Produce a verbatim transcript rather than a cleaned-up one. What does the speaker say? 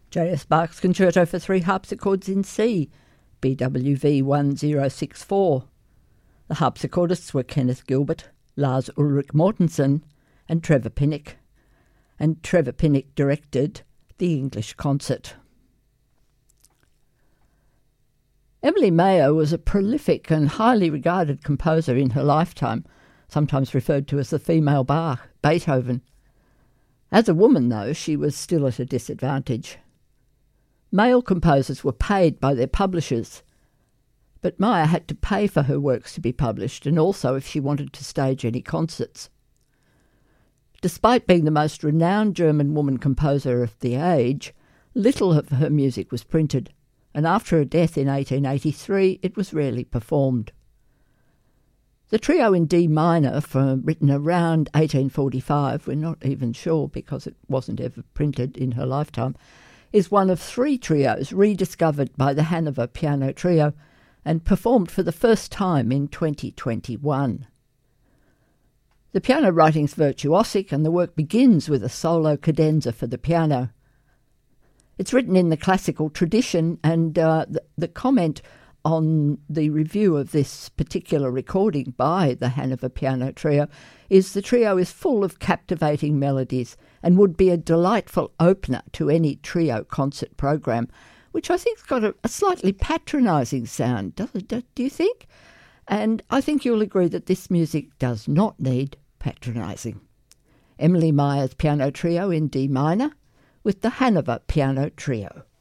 J S Bach's Concerto for Three Harpsichords in C, B W V one zero six four. The harpsichordists were Kenneth Gilbert, Lars Ulrik Mortensen and Trevor Pinnock, and Trevor Pinnock directed the English concert. Emily Mayer was a prolific and highly regarded composer in her lifetime, sometimes referred to as the female Bach, Beethoven. As a woman, though, she was still at a disadvantage. Male composers were paid by their publishers, but Mayer had to pay for her works to be published, and also if she wanted to stage any concerts. Despite being the most renowned German woman composer of the age, little of her music was printed, and after her death in eighteen eighty-three, it was rarely performed. The trio in D minor, from, written around eighteen forty-five, we're not even sure because it wasn't ever printed in her lifetime, is one of three trios rediscovered by the Hanover Piano Trio and performed for the first time in twenty twenty-one. The piano writing's virtuosic, and the work begins with a solo cadenza for the piano. It's written in the classical tradition, and uh, the, the comment on the review of this particular recording by the Hanover Piano Trio is the trio is full of captivating melodies and would be a delightful opener to any trio concert program, which I think's got a, a slightly patronising sound, does it, do, do you think? And I think you'll agree that this music does not need patronising. Emily Mayer's Piano Trio in D minor with the Hanover Piano Trio.